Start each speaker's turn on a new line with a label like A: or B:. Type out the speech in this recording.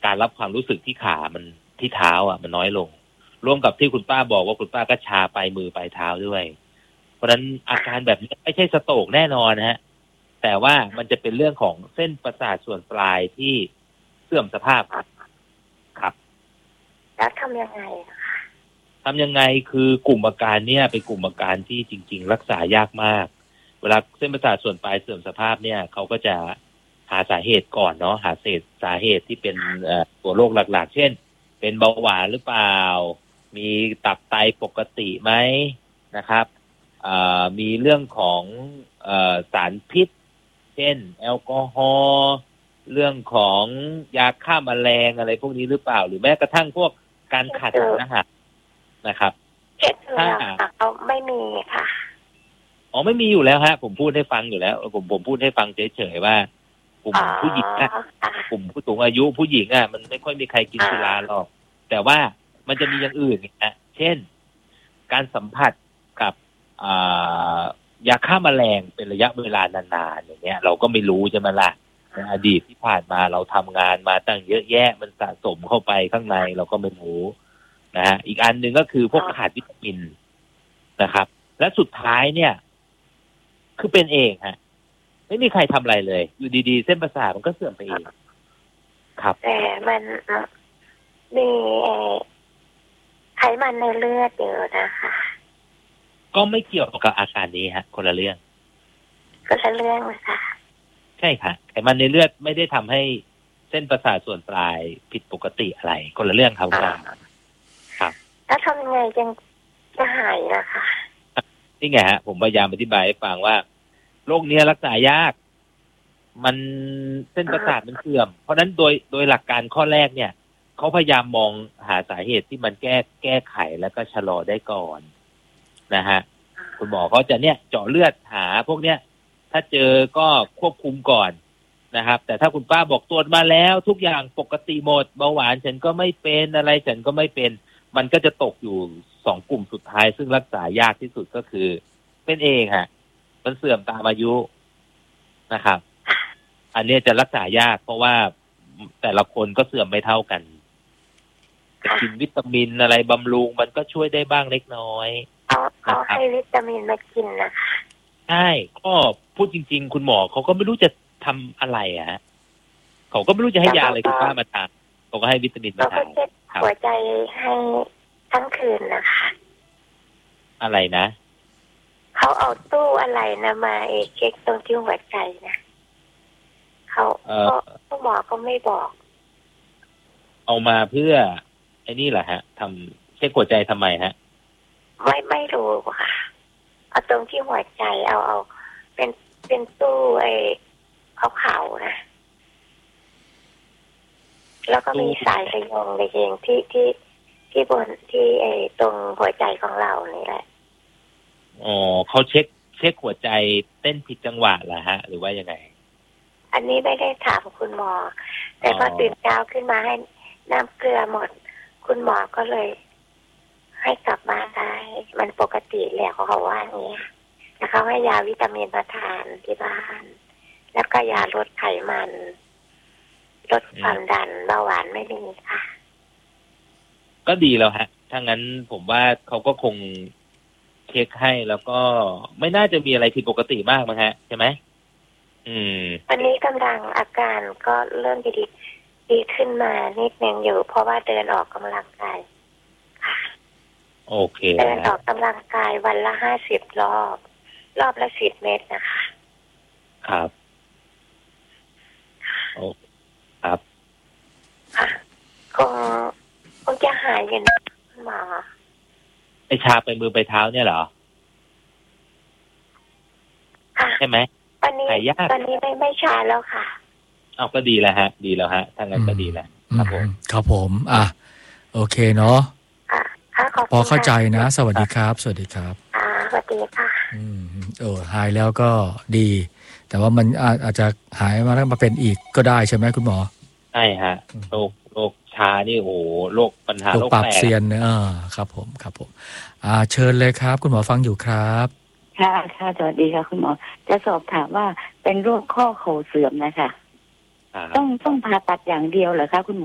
A: การรับความรู้สึกที่ขามันที่เท้ามันน้อยลงร่วมกับที่คุณป้าบอกว่าคุณป้าก็ชาปลายมือปลายเท้าด้วยเพราะฉะนั้นอาการแบบนี้ไม่ใช่สโตรกแน่นอนฮะแต่ว่ามันจะเป็นเรื่องของเส้นประสาทส่วนปลายที่เสื่อมสภาพครับ
B: แล้วทำยังไง
A: คือกลุ่มอาการเนี่ยเป็นกลุ่มอาการที่จริงๆรักษายากมากเวลาเส้นประสาทส่วนปลายเสื่อมสภาพเนี่ยเขาก็จะหาสาเหตุก่อนเนาะหาสาเหตุที่เป็นตัวโรคหลักๆเช่นเป็นเบาหวานหรือเปล่ามีตับไตปกติไหมนะครับมีเรื่องของสารพิษเช่นแอลกอฮอล์เรื่องของยาฆ่าแมลงอะไรพวกนี้หรือเปล่าหรือแม้กระทั่งพวกการขาดสารอาหารนะครับ
B: ถ้าเขาไม่มีค่ะ
A: ไม่มีอยู่แล้วฮะผมพูดให้ฟังอยู่แล้วผมพูดให้ฟังเฉยๆว่ากลุ่มผู้หญิงกลุ่มผู้สูงอายุผู้หญิงมันไม่ค่อยมีใครกินสุราหรอกแต่ว่ามันจะมีอย่างอื่นนะเช่นการสัมผัสกับยาฆ่าแมลงเป็นระยะเวลานานๆอย่างเงี้ยเราก็ไม่รู้ใช่ไหมล่ะในอดีตที่ผ่านมาเราทำงานมาตั้งเยอะแยะมันสะสมเข้าไปข้างในเราก็ไม่รู้นะฮะอีกอันหนึ่งก็คือพวกขาดวิตามินนะครับและสุดท้ายเนี่ยคือเป็นเองฮะไม่มีใครทำอะไรเลยอยู่ดีๆเส้นประสาทมันก็เสื่อมไปเองครับ
B: แต่มันมีไขมันในเลือดเยอะนะคะ
A: ก็ไม่เกี่ยวกับอาการนี้ฮะคนละเรื่อง
B: ค่ะ
A: ใช่ค่ะไขมันในเลือดไม่ได้ทำให้เส้นประสาทส่วนปลายผิดปกติอะไรคนละเรื่องครับครับ
B: แล้วทำยังไงจึงจะหายนะคะ
A: นี่ไงฮะผมพยายามอธิบายให้ฟังว่าโรคนี้รักษายากมันเส้นประสาทมันเสื่อมเพราะนั้นโดยหลักการข้อแรกเนี่ยเขาพยายามมองหาสาเหตุที่มันแก้ไขแล้วก็ชะลอได้ก่อนนะฮะคุณหมอเขาจะเนี่ยเจาะเลือดหาพวกเนี้ยถ้าเจอก็ควบคุมก่อนนะครับแต่ถ้าคุณป้าบอกตรวจมาแล้วทุกอย่างปกติหมดเบาหวานฉันก็ไม่เป็นอะไรฉันก็ไม่เป็นมันก็จะตกอยู่2กลุ่มสุดท้ายซึ่งรักษายากที่สุดก็คือเป็นเองฮะมันเสื่อมตามอายุนะครับอันนี้จะรักษายากเพราะว่าแต่ละคนก็เสื่อมไม่เท่ากันจะกินวิตามินอะไรบำรุงมันก็ช่วยได้บ้างเล็กน้อย
B: เขาให้วิตามินมากินนะคะ
A: ใช่ก็พูดจริงๆคุณหมอเขาก็ไม่รู้จะทำอะไรเขาก็ไม่รู้จะให้ยาอะไรคุณป้ามาทานเขาก็ให้วิตามินมาทาน
B: หัวใจให้ทั้งคืนนะคะ
A: อะไรนะ
B: เขาเอาตู้อะไรนะมาเช็คตรงที่หัวใจนะเขาคุณหมอก็ไม่บอก
A: เอามาเพื่อไอ้นี่แหละฮะทำเช็คหัวใจทำไมฮะ
B: ไม่รู้ค่ะเอาตรงที่หัวใจเอาเป็นตู้ขาวๆนะแล้วก็มีสายสยองเลยเองที่บนที่ตรงหัวใจของเรานี่แหละ
A: เขาเช็คหัวใจเต้นผิดจังหวะเหรอฮะหรือว่ายังไง
B: อันนี้ไม่ได้ถามคุณหมอแต่พอตื่นเช้าขึ้นมาให้น้ำเกลือหมดคุณหมอก็เลยให้กลับมาได้มันปกติแล้วเขาว่าอย่างนี้แล้วเขาให้ยาวิตามินมาทานที่บ้านแล้วก็ยาลดไขมันลดความดันเบาหวานไม่มีค่ะ
A: ก็ดีแล้วฮะถ้างั้นผมว่าเขาก็คงเช็คให้แล้วก็ไม่น่าจะมีอะไรผิดปกติมากมั้งฮะใช่ไหม
B: วันนี้กำลังอาการก็เริ่มดีขึ้นมานิดนึงอยู่เพราะว่าเดินออกกำลังกายค่ะ
A: โอเค
B: เดินออกกำลังกายวันละ50 รอบละ10 เมตรนะคะ
A: ครับโอ้ครับ
B: ค่ะคงจะหายอยู่นะหมอ
A: ไอชาไปมือไปเท้าเนี่ยเหรอใช่ไหม
B: ตอนนี้ไม่ชาแล้วค่ะ
A: เอาก็ดีแล้วฮะดีแล้วฮะถ้างั้นก็ดีแล้วครับผม
C: ครับผมโอเคเนาะพอเข้าใจนะสวัสดีครับสวัสดีครับ
B: สวัสดีค่ะ
C: หายแล้วก็ดีแต่ว่ามันอาจจะหายมาแล้วมาเป็นอีกก็ได้ใช่ไหมคุณหมอ
A: ใช่ฮะโรคชานี่โอ้โรคปัญหาโรค
C: ปรับเซียนครับผมเชิญเลยครับคุณหมอฟังอยู่ครับ
D: ค่ะสวัสดีค่ะคุณหมอจะสอบถามว่าเป็นโรคข้อเข่าเสื่อมนะคะต้องผ่าตัดอย่างเดียวเหรอคะคุณหมอ